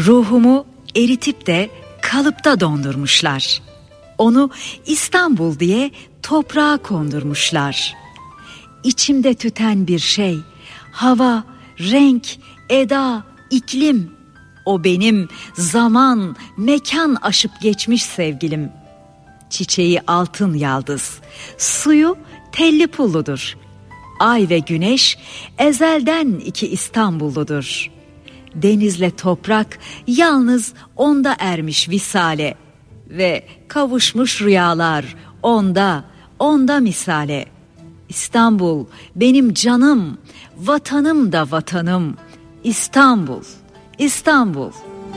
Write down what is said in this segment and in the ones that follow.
Ruhumu eritip de kalıpta dondurmuşlar. Onu İstanbul diye toprağa kondurmuşlar. İçimde tüten bir şey, hava, renk, eda, iklim. O benim zaman, mekan aşıp geçmiş sevgilim. Çiçeği altın yaldız, suyu telli pulludur. Ay ve güneş ezelden iki İstanbulludur. Denizle toprak yalnız onda ermiş visale ve kavuşmuş rüyalar onda misale. İstanbul benim canım, vatanım da vatanım. İstanbul, İstanbul.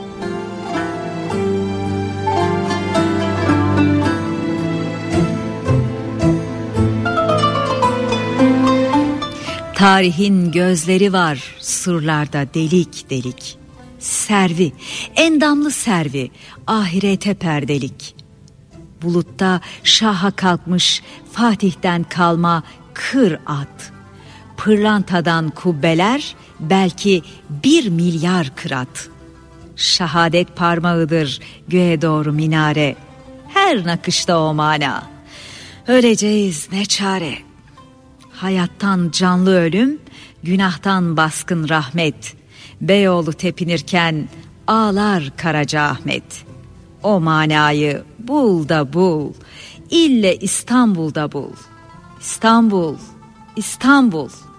Tarihin gözleri var surlarda delik delik. Servi, endamlı servi, ahirete perdelik. Bulutta şaha kalkmış Fatih'ten kalma kır at. Pırlantadan kubbeler belki 1 milyar kırat. Şehadet parmağıdır göğe doğru minare. Her nakışta o mana. Öleceğiz ne çare. Hayattan canlı ölüm, günahtan baskın rahmet. Beyoğlu tepinirken ağlar Karacaahmet. O manayı bul da bul, ille İstanbul'da bul. İstanbul, İstanbul.